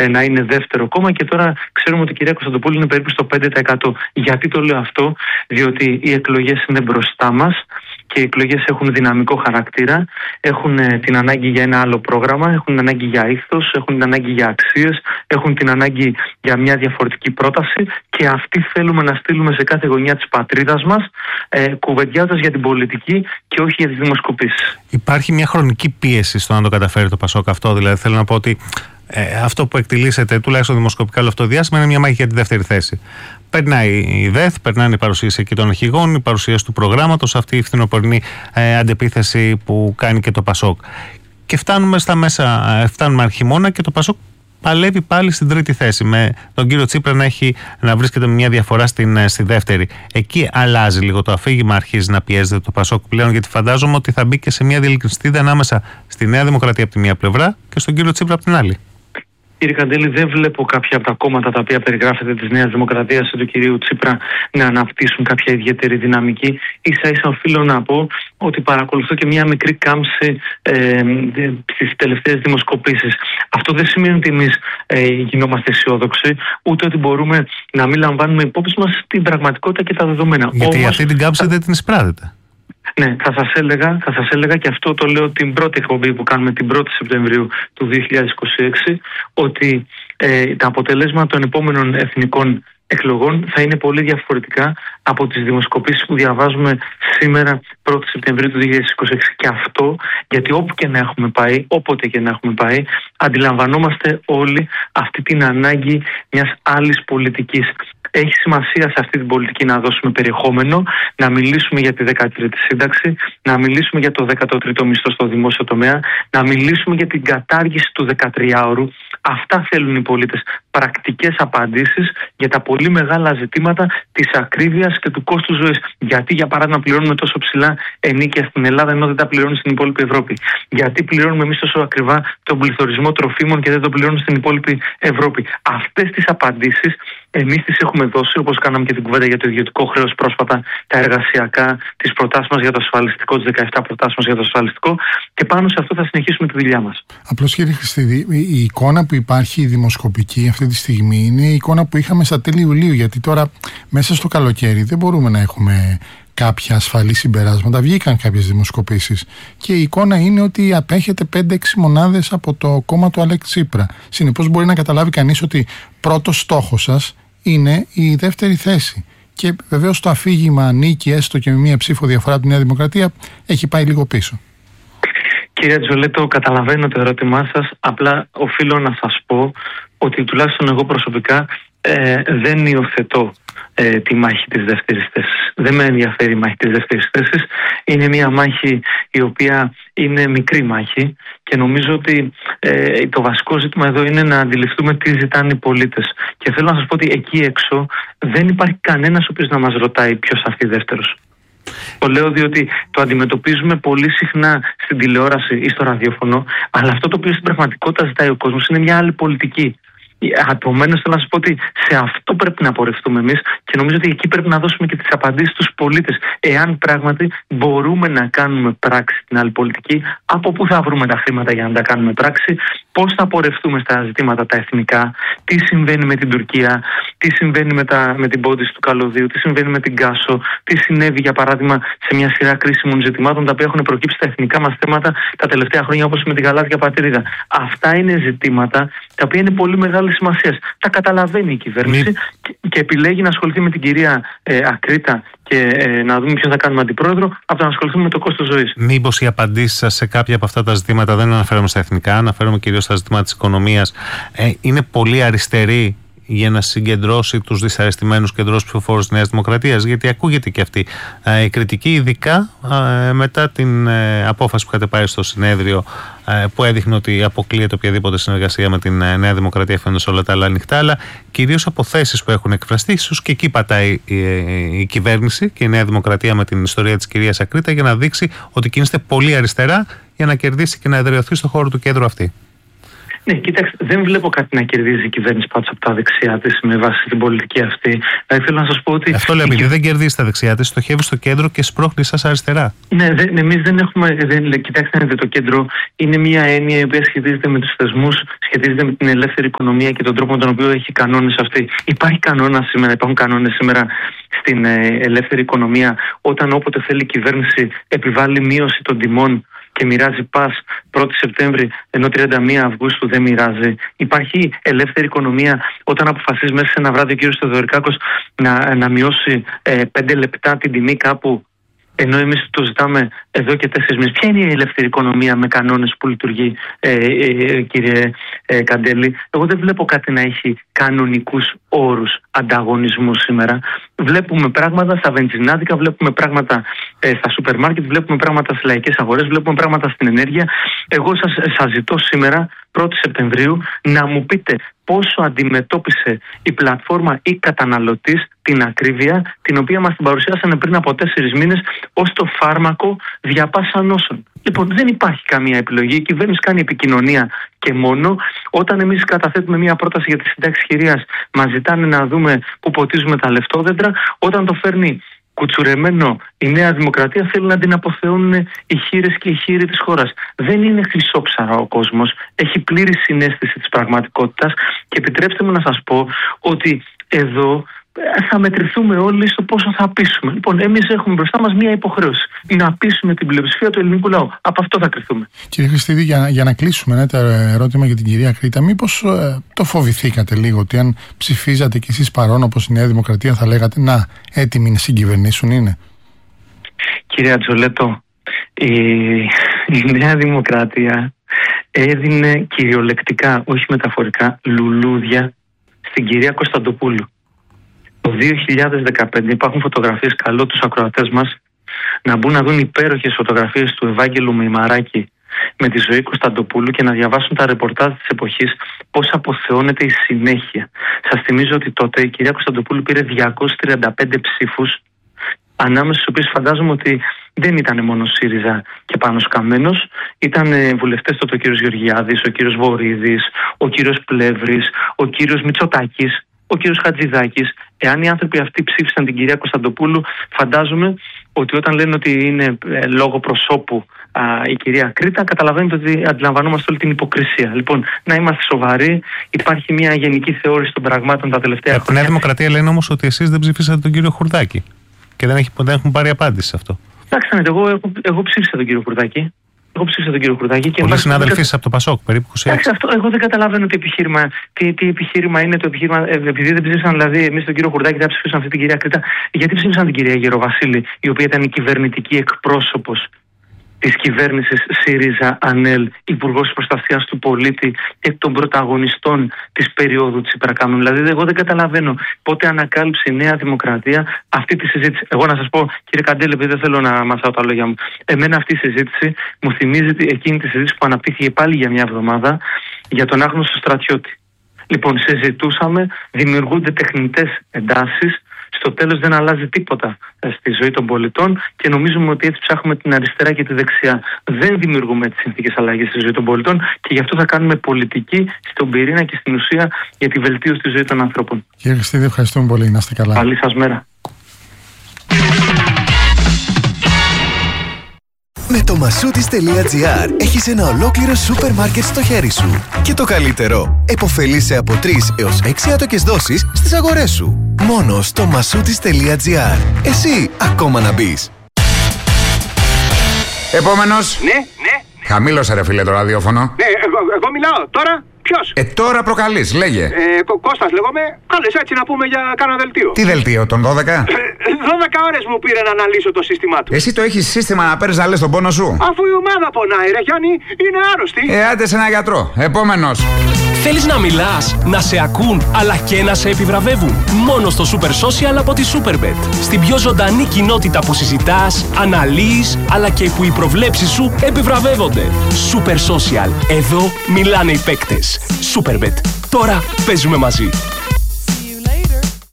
να είναι δεύτερο κόμμα, και τώρα ξέρουμε ότι η κυρία Κωνσταντοπούλου είναι περίπου στο 5%. Γιατί το λέω αυτό? Διότι οι εκλογές είναι μπροστά μας και οι εκλογές έχουν δυναμικό χαρακτήρα, έχουν την ανάγκη για ένα άλλο πρόγραμμα, έχουν την ανάγκη για ήθος, έχουν την ανάγκη για αξίες, έχουν την ανάγκη για μια διαφορετική πρόταση, και αυτή θέλουμε να στείλουμε σε κάθε γωνιά της πατρίδας μας, κουβεντιάζοντας για την πολιτική και όχι για τις δημοσκοπήσεις. Υπάρχει μια χρονική πίεση στο να το καταφέρει το Πασόκ αυτό? Δηλαδή θέλω να πω ότι αυτό που εκτιλήσεται τουλάχιστον δημοσκοπικά όλο αυτό το διάστημα είναι μια μάχη για τη δεύτερη θέση. Περνάει η ΔΕΘ, περνάνε η παρουσίαση εκεί των αρχηγών, η παρουσίαση του προγράμματος, αυτή η φθινοπορεινή αντεπίθεση που κάνει και το Πασόκ. Και φτάνουμε στα μέσα, φτάνουμε αρχιμόνα και το Πασόκ παλεύει πάλι στην τρίτη θέση, με τον κύριο Τσίπρα να βρίσκεται με μια διαφορά στη δεύτερη. Εκεί αλλάζει λίγο το αφήγημα, αρχίζει να πιέζεται το Πασόκ πλέον, γιατί φαντάζομαι ότι θα μπει και σε μια διελκυστίδα ανάμεσα στη Νέα Δημοκρατία από τη μία πλευρά και στον κύριο Τσίπρα από την άλλη. Κύριε Καντέλη, δεν βλέπω κάποια από τα κόμματα τα οποία περιγράφεται της Νέας Δημοκρατίας ή του κυρίου Τσίπρα να αναπτύσσουν κάποια ιδιαίτερη δυναμική. Ίσα-ίσα οφείλω να πω ότι παρακολουθώ και μια μικρή κάμψη στις τελευταίες δημοσκοπήσεις. Αυτό δεν σημαίνει ότι εμείς γινόμαστε αισιόδοξοι, ούτε ότι μπορούμε να μην λαμβάνουμε υπόψη μας την πραγματικότητα και τα δεδομένα. Γιατί όμως, αυτή την κάμψη δεν την εισπράτεται. Ναι, θα σας έλεγα, και αυτό το λέω την πρώτη εκπομπή που κάνουμε την 1η Σεπτεμβρίου του 2026, ότι τα αποτελέσματα των επόμενων εθνικών εκλογών θα είναι πολύ διαφορετικά από τις δημοσκοπήσεις που διαβάζουμε σήμερα 1η Σεπτεμβρίου του 2026. Και αυτό γιατί όποτε και να έχουμε πάει, αντιλαμβανόμαστε όλοι αυτή την ανάγκη μιας άλλης πολιτικής. Έχει σημασία σε αυτή την πολιτική να δώσουμε περιεχόμενο, να μιλήσουμε για τη 13η σύνταξη, να μιλήσουμε για το 13ο μισθό στο δημόσιο τομέα, να μιλήσουμε για την κατάργηση του 13ωρου. Αυτά θέλουν οι πολίτες. Πρακτικές απαντήσεις για τα πολύ μεγάλα ζητήματα της ακρίβειας και του κόστου ζωής. Γιατί, για παράδειγμα, πληρώνουμε τόσο ψηλά ενίκια στην Ελλάδα ενώ δεν τα πληρώνουν στην υπόλοιπη Ευρώπη? Γιατί πληρώνουμε εμείς τόσο ακριβά τον πληθωρισμό τροφίμων και δεν το πληρώνουν στην υπόλοιπη Ευρώπη? Αυτές τις απαντήσεις εμείς τις έχουμε δώσει, όπως κάναμε και την κουβέντα για το ιδιωτικό χρέος πρόσφατα, τα εργασιακά, τις προτάσεις μας για το ασφαλιστικό, τις 17 προτάσεις μας για το ασφαλιστικό, και πάνω σε αυτό θα συνεχίσουμε τη δουλειά μας. Απλώς, κύριε Χριστίδη, η εικόνα που υπάρχει δημοσκοπική αυτή τη στιγμή είναι η εικόνα που είχαμε στα τέλη Ιουλίου, γιατί τώρα μέσα στο καλοκαίρι δεν μπορούμε να έχουμε κάποια ασφαλή συμπεράσματα. Βγήκαν κάποιες δημοσκοπήσεις και η εικόνα είναι ότι απέχετε 5-6 μονάδες από το κόμμα του Αλέξη Τσίπρα. Συνεπώς μπορεί να καταλάβει κανείς ότι πρώτος στόχος σας είναι η δεύτερη θέση. Και βεβαίως το αφήγημα νίκη, έστω και με μία ψήφο διαφορά από τη Νέα Δημοκρατία, έχει πάει λίγο πίσω. Κύριε Τζολέτο, καταλαβαίνω το ερώτημά σας. Απλά οφείλω να σας πω ότι τουλάχιστον εγώ προσωπικά δεν υιοθετώ τη μάχη της δεύτερης θέσης. Δεν με ενδιαφέρει η μάχη της δεύτερης θέσης. Είναι μια μάχη η οποία είναι μικρή μάχη, και νομίζω ότι το βασικό ζήτημα εδώ είναι να αντιληφθούμε τι ζητάνε οι πολίτες. Και θέλω να σας πω ότι εκεί έξω δεν υπάρχει κανένας ο οποίος να μας ρωτάει ποιος θα έρθει δεύτερος. Το λέω διότι το αντιμετωπίζουμε πολύ συχνά στην τηλεόραση ή στο ραδιόφωνο, αλλά αυτό το οποίο στην πραγματικότητα ζητάει ο κόσμος είναι μια άλλη πολιτική. Επομένως, θέλω να σας πω ότι σε αυτό πρέπει να πορευτούμε εμείς, και νομίζω ότι εκεί πρέπει να δώσουμε και τις απαντήσεις στους πολίτες. Εάν πράγματι μπορούμε να κάνουμε πράξη την άλλη πολιτική, από πού θα βρούμε τα χρήματα για να τα κάνουμε πράξη, πώς θα πορευτούμε στα ζητήματα τα εθνικά, τι συμβαίνει με την Τουρκία, τι συμβαίνει με την πόντιση του καλωδίου, τι συμβαίνει με την Κάσο, τι συνέβη για παράδειγμα σε μια σειρά κρίσιμων ζητημάτων τα οποία έχουν προκύψει στα εθνικά μας θέματα τα τελευταία χρόνια, όπως με την γαλάζια πατρίδα. Αυτά είναι ζητήματα τα οποία είναι πολύ μεγάλη σημασία. Τα καταλαβαίνει η κυβέρνηση και επιλέγει να ασχοληθεί με την κυρία Ακρίτα και να δούμε ποιον θα κάνουμε αντιπρόεδρο, από το να ασχοληθούμε με το κόστος ζωής. Μήπως οι απαντήσεις σας σε κάποια από αυτά τα ζητήματα, δεν αναφέρομαι στα εθνικά, αναφέρομαι κυρίως στα ζητήματα της οικονομίας, είναι πολύ αριστερή για να συγκεντρώσει τους δυσαρεστημένους κεντρούς ψηφοφόρους της Νέας Δημοκρατίας? Γιατί ακούγεται και αυτή η κριτική, ειδικά μετά την απόφαση που είχατε πάρει στο συνέδριο, που έδειχνε ότι αποκλείεται οποιαδήποτε συνεργασία με την Νέα Δημοκρατία, φαίνοντας όλα τα άλλα ανοιχτά, αλλά κυρίως από θέσεις που έχουν εκφραστεί. Ίσως και εκεί πατάει η κυβέρνηση και η Νέα Δημοκρατία με την ιστορία της κυρίας Ακρίτα, για να δείξει ότι κινείστε πολύ αριστερά για να κερδίσει και να εδραιωθεί στο χώρο του κέντρου αυτή. Ναι, κοιτάξτε, δεν βλέπω κάτι να κερδίζει η κυβέρνηση πάντως από τα δεξιά της με βάση την πολιτική αυτή. Θέλω να σας πω ότι. Αυτό λέμε, δεν κερδίζει τα δεξιά της, στοχεύει στο κέντρο και σπρώχνει σας αριστερά. Ναι, εμείς δεν έχουμε. Κοιτάξτε, το κέντρο είναι μια έννοια η οποία σχετίζεται με τους θεσμούς, σχετίζεται με την ελεύθερη οικονομία και τον τρόπο με τον οποίο έχει κανόνες αυτή. Υπάρχουν κανόνες σήμερα στην ελεύθερη οικονομία, όταν όποτε θέλει η κυβέρνηση επιβάλλει μείωση των τιμών και μοιράζει πας 1η Σεπτέμβρη, ενώ 31 Αυγούστου δεν μοιράζει. Υπάρχει ελεύθερη οικονομία όταν αποφασίζει μέσα σε ένα βράδυ ο κύριος Θεοδωρικάκος να μειώσει 5 λεπτά την τιμή κάπου, ενώ εμείς το ζητάμε εδώ και 4 μήνες. Ποια είναι η ελεύθερη οικονομία με κανόνες που λειτουργεί, κύριε Καντέλη? Εγώ δεν βλέπω κάτι να έχει κανονικούς όρους ανταγωνισμού σήμερα. Βλέπουμε πράγματα στα βενζινάδικα, βλέπουμε πράγματα στα σούπερ μάρκετ, βλέπουμε πράγματα στις λαϊκές αγορές, βλέπουμε πράγματα στην ενέργεια. Εγώ σας ζητώ σήμερα, 1η Σεπτεμβρίου, να μου πείτε πόσο αντιμετώπισε η πλατφόρμα ή καταναλωτής την ακρίβεια, την οποία μας την παρουσιάσανε πριν από 4 μήνες ως το φάρμακο διαπάσα νόσων. Λοιπόν, δεν υπάρχει καμία επιλογή. Η κυβέρνηση κάνει επικοινωνία και μόνο. Όταν εμείς καταθέτουμε μια πρόταση για τη σύνταξη χειρίας, μας ζητάνε να δούμε πού ποτίζουμε τα λεφτόδεντρα. Όταν το φέρνει κουτσουρεμένο η Νέα Δημοκρατία, θέλουν να την αποθεώνουν οι χήρες και οι χείροι της χώρας. Δεν είναι χρυσόψαρα ο κόσμος. Έχει πλήρη συναίσθηση της πραγματικότητας και επιτρέψτε μου να σας πω ότι εδώ θα μετρηθούμε όλοι στο πόσο θα πείσουμε. Λοιπόν, εμείς έχουμε μπροστά μας μία υποχρέωση. Να πείσουμε την πλειοψηφία του ελληνικού λαού. Από αυτό θα κρυθούμε. Κύριε Χριστίδη, για να κλείσουμε ένα ερώτημα για την κυρία Κρήτα, μήπως το φοβηθήκατε λίγο ότι αν ψηφίζατε κι εσείς παρόν όπως η Νέα Δημοκρατία θα λέγατε να, έτοιμοι να συγκυβερνήσουν είναι? Κύριε Ατζολέτο, η Νέα Δημοκρατία έδινε κυριολεκτικά, όχι μεταφορικά, λουλούδια στην κυρία Κωνσταντοπούλου. Το 2015 υπάρχουν φωτογραφίες, καλώ τους ακροατές μας να μπουν να δουν υπέροχες φωτογραφίες του Ευάγγελου Μεϊμαράκη με τη Ζωή Κωνσταντοπούλου και να διαβάσουν τα ρεπορτάζ της εποχής πώς αποθεώνεται η συνέχεια. Σας θυμίζω ότι τότε η κυρία Κωνσταντοπούλου πήρε 235 ψήφους, ανάμεσα στους οποίους φαντάζομαι ότι δεν ήταν μόνο ΣΥΡΙΖΑ και Πάνος Καμένος, ήταν βουλευτές τότε ο κύριος Γεωργιάδης, ο κύριος Βορίδης, ο κύριος Πλεύρης, ο κύριος Μητσοτάκης, ο κύριος Χατζηδάκης. Εάν οι άνθρωποι αυτοί ψήφισαν την κυρία Κωνσταντοπούλου, φαντάζομαι ότι όταν λένε ότι είναι λόγω προσώπου η κυρία Κρήτα, καταλαβαίνετε ότι αντιλαμβανόμαστε όλη την υποκρισία. Λοιπόν, να είμαστε σοβαροί. Υπάρχει μια γενική θεώρηση των πραγμάτων τα τελευταία χρόνια. Από Νέα Δημοκρατία λένε όμως ότι εσείς δεν ψήφισατε τον κύριο Χουρδάκη και δεν έχουν πάρει απάντηση σε αυτό. Εντάξει, εγώ ψήφισα τον κύριο Χουρδάκη. Πολλοί συνάδελφοι από το Πασόκ, περίπου 26. Εντάξει, αυτό εγώ δεν καταλαβαίνω τι επιχείρημα είναι το επιχείρημα. Επειδή δεν ψήφισαν δηλαδή εμείς τον κύριο Χουρδάκη, δεν ψήφισαν αυτή την κυρία Κρήτα, γιατί ψήφισαν την κυρία Γεροβασίλη, η οποία ήταν η κυβερνητική εκπρόσωπος της κυβέρνησης ΣΥΡΙΖΑ ΑΝΕΛ, υπουργός προστασίας του πολίτη και των πρωταγωνιστών της περίοδου της υπερκάμνου. Δηλαδή, εγώ δεν καταλαβαίνω πότε ανακάλυψε η Νέα Δημοκρατία αυτή τη συζήτηση. Εγώ να σας πω, κύριε Καντέλη, επειδή δεν θέλω να μασάω τα λόγια μου, εμένα αυτή η συζήτηση μου θυμίζει εκείνη τη συζήτηση που αναπτύχθηκε πάλι για μια εβδομάδα για τον άγνωστο στρατιώτη. Λοιπόν, συζητούσαμε, δημιουργούνται τεχνητές εντάσεις. Στο τέλος δεν αλλάζει τίποτα στη ζωή των πολιτών και νομίζουμε ότι έτσι ψάχνουμε την αριστερά και τη δεξιά. Δεν δημιουργούμε τις συνθήκες αλλαγής στη ζωή των πολιτών και γι' αυτό θα κάνουμε πολιτική στον πυρήνα και στην ουσία για τη βελτίωση της ζωής των ανθρώπων. Κύριε Χριστίδη, ευχαριστούμε πολύ. Να είστε καλά. Καλή σας μέρα. Με το masoutis.gr έχεις ένα ολόκληρο σούπερ μάρκετ στο χέρι σου. Και το καλύτερο, επωφελείσαι από 3 έως 6 άτοκες δόσεις στις αγορές σου. Μόνο στο masoutis.gr. Εσύ ακόμα να μπεις. Επόμενος. Ναι. Χαμήλωσε ρε φίλε το ραδιόφωνο. Ναι, εγώ μιλάω τώρα. Ποιος? Τώρα προκαλείς, λέγε. Κώστας λέγομαι. Κάλεσα έτσι να πούμε για κάνα δελτίο. Τι δελτίο, τον 12? 12 ώρες μου πήρε να αναλύσω το σύστημά του. Εσύ το έχεις σύστημα να παίρνεις να λες τον πόνο σου? Αφού η ομάδα πονάει, ρε Γιάννη, είναι άρρωστη. Άντε σε ένα γιατρό. Επόμενος. Θέλεις να μιλάς, να σε ακούν, αλλά και να σε επιβραβεύουν? Μόνο στο Super Social από τη Superbet. Στην πιο ζωντανή κοινότητα που συζητάς, αναλύεις, αλλά και που οι προβλέψεις σου επιβραβεύονται. Super Social. Εδώ μιλάνε οι παίκτες. Superbet. Τώρα παίζουμε μαζί.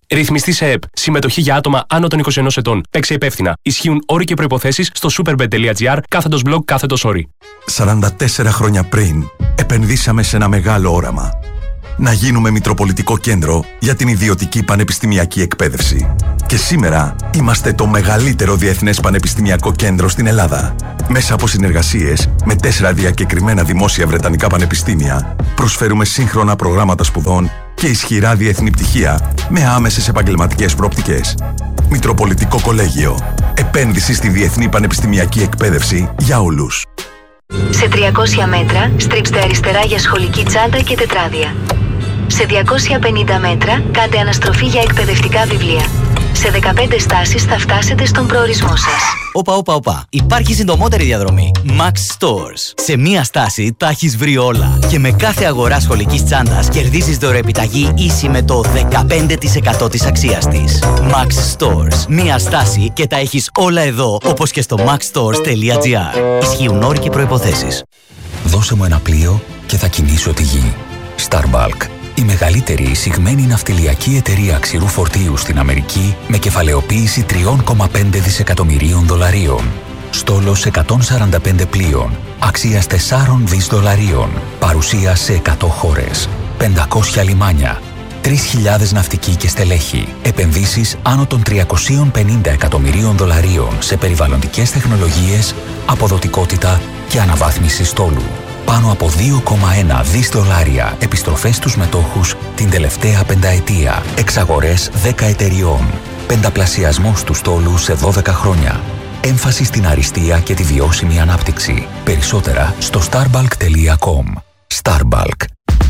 Ρυθμιστή σε ΕΠ. Συμμετοχή για άτομα άνω των 21 ετών. Παίξε υπεύθυνα. Ισχύουν όροι και προϋποθέσεις στο superbet.gr/blog/όροι. 44 χρόνια πριν, επενδύσαμε σε ένα μεγάλο όραμα. Να γίνουμε μητροπολιτικό κέντρο για την ιδιωτική πανεπιστημιακή εκπαίδευση. Και σήμερα είμαστε το μεγαλύτερο διεθνές πανεπιστημιακό κέντρο στην Ελλάδα. Μέσα από συνεργασίες με 4 διακεκριμένα δημόσια βρετανικά πανεπιστήμια, προσφέρουμε σύγχρονα προγράμματα σπουδών και ισχυρά διεθνή πτυχία με άμεσες επαγγελματικές προοπτικές. Μητροπολιτικό Κολέγιο. Επένδυση στη διεθνή πανεπιστημιακή εκπαίδευση για όλους. Σε 300 μέτρα, στρίψτε αριστερά για σχολική τσάντα και τετράδια. Σε 250 μέτρα, κάντε αναστροφή για εκπαιδευτικά βιβλία. Σε 15 στάσεις θα φτάσετε στον προορισμό σας. Όπα. Υπάρχει συντομότερη διαδρομή. Max Stores. Σε μία στάση τα έχεις βρει όλα. Και με κάθε αγορά σχολικής τσάντας κερδίζεις δωρεοεπιταγή ίση με το 15% της αξίας της. Max Stores. Μία στάση και τα έχεις όλα εδώ, όπως και στο maxstores.gr. Ισχύουν όροι και προϋποθέσεις. Δώσε μου ένα πλοίο και θα κινήσω τη γη. Starbulk. Η μεγαλύτερη εισηγμένη ναυτιλιακή εταιρεία ξηρού φορτίου στην Αμερική με κεφαλαιοποίηση $3,5 δισεκατομμυρίων. Στόλος 145 πλοίων, αξίας $4 δισεκατομμυρίων. Παρουσία σε 100 χώρες, 500 λιμάνια, 3.000 ναυτικοί και στελέχη. Επενδύσεις άνω των $350 εκατομμυρίων σε περιβαλλοντικές τεχνολογίες, αποδοτικότητα και αναβάθμιση στόλου. Πάνω από $2,1 δισεκατομμύρια επιστροφές στους μετόχους την τελευταία πενταετία. Εξαγορές 10 εταιριών. Πενταπλασιασμός του στόλου σε 12 χρόνια. Έμφαση στην αριστεία και τη βιώσιμη ανάπτυξη. Περισσότερα στο starbulk.com. Starbulk.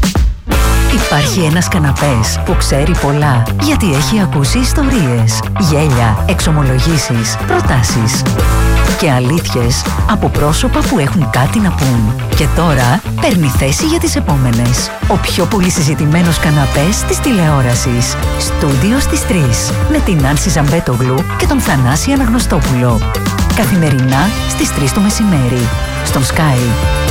Υπάρχει ένας καναπές που ξέρει πολλά, γιατί έχει ακούσει ιστορίες, γέλια, εξομολογήσεις, προτάσεις και αλήθειες από πρόσωπα που έχουν κάτι να πούν. Και τώρα παίρνει θέση για τις επόμενες. Ο πιο πολύ συζητημένος καναπές της τηλεόρασης. Στούντιο στις 3 με την Άνση Ζαμπέτογλου και τον Θανάση Αναγνωστόπουλο. Καθημερινά στις 3 το μεσημέρι. Στον Sky.